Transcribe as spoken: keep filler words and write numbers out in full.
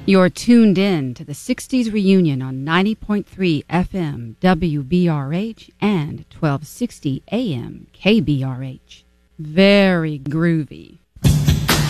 You're tuned in to the sixties Reunion on ninety point three F M W B R H and twelve sixty A M K B R H. Very groovy.